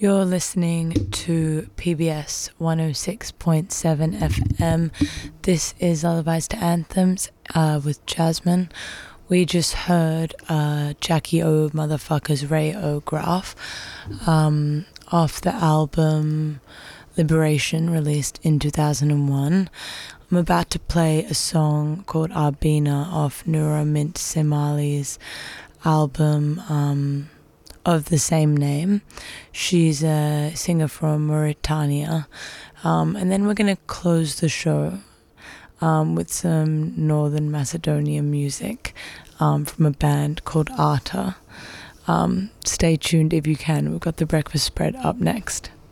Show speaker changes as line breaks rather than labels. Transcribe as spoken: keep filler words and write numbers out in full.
You're listening to P B S one oh six point seven F M. This is Lullabies to Anthems uh, with Jasmine. We just heard uh, Jackie O motherfuckers Ray O Graph um, off the album Liberation, released in two thousand one. I'm about to play a song called Arbina off Noura Mint Semali's album um, of the same name. She's a singer from Mauritania. Um, and then we're going to close the show um, with some Northern Macedonian music um, from a band called Arta. Um, stay tuned if you can. We've got the breakfast spread up next.